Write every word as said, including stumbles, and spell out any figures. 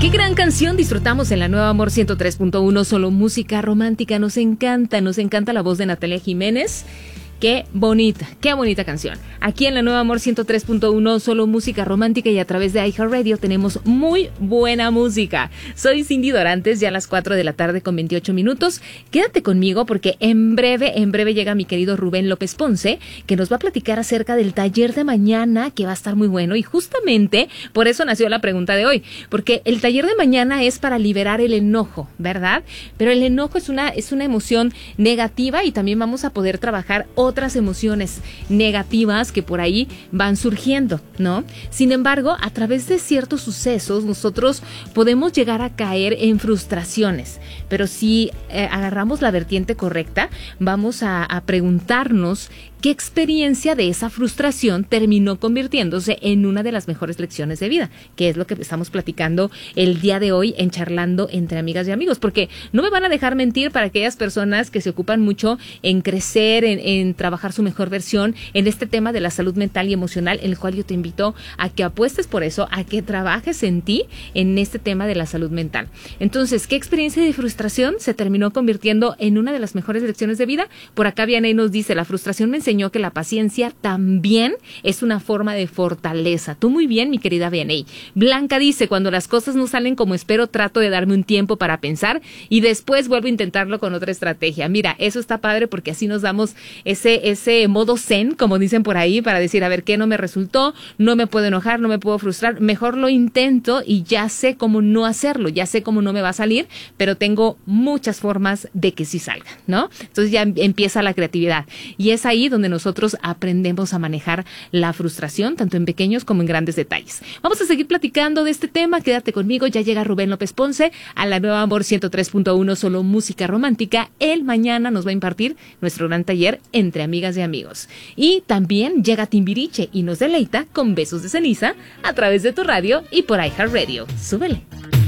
Qué gran canción disfrutamos en la Nueva Amor ciento tres punto uno, solo música romántica. Nos encanta, nos encanta la voz de Natalia Jiménez. Qué bonita, qué bonita canción. Aquí en la Nueva Amor ciento tres punto uno, solo música romántica, y a través de iHeartRadio tenemos muy buena música. Soy Cindy Dorantes, ya a las cuatro de la tarde con veintiocho minutos. Quédate conmigo porque en breve, en breve llega mi querido Rubén López Ponce, que nos va a platicar acerca del taller de mañana, que va a estar muy bueno. Y justamente por eso nació la pregunta de hoy, porque el taller de mañana es para liberar el enojo, ¿verdad? Pero el enojo es una, es una emoción negativa, y también vamos a poder trabajar otras emociones negativas que por ahí van surgiendo, ¿no? Sin embargo, a través de ciertos sucesos, nosotros podemos llegar a caer en frustraciones, pero si eh, agarramos la vertiente correcta, vamos a, a preguntarnos qué experiencia de esa frustración terminó convirtiéndose en una de las mejores lecciones de vida, que es lo que estamos platicando el día de hoy en Charlando entre Amigas y Amigos, porque no me van a dejar mentir para aquellas personas que se ocupan mucho en crecer, en, en trabajar su mejor versión, en este tema de la salud mental y emocional, en el cual yo te invito a que apuestes por eso, a que trabajes en ti, en este tema de la salud mental. Entonces, ¿qué experiencia de frustración se terminó convirtiendo en una de las mejores lecciones de vida? Por acá Vianey nos dice: la frustración me enseñó que la paciencia también es una forma de fortaleza. Tú muy bien, mi querida Vianey. Blanca dice: cuando las cosas no salen como espero, trato de darme un tiempo para pensar y después vuelvo a intentarlo con otra estrategia. Mira, eso está padre porque así nos damos ese, ese modo zen, como dicen por ahí, para decir, a ver, ¿qué no me resultó? No me puedo enojar, no me puedo frustrar, mejor lo intento y ya sé cómo no hacerlo, ya sé cómo no me va a salir, pero tengo muchas formas de que sí salga, ¿no? Entonces ya empieza la creatividad, y es ahí donde nosotros aprendemos a manejar la frustración, tanto en pequeños como en grandes detalles. Vamos a seguir platicando de este tema, quédate conmigo, ya llega Rubén López Ponce a la Nueva Amor ciento tres punto uno, solo música romántica. Él mañana nos va a impartir nuestro gran taller entre amigas y amigos. Y también llega Timbiriche y nos deleita con Besos de Ceniza a través de tu radio y por iHeartRadio. Súbele.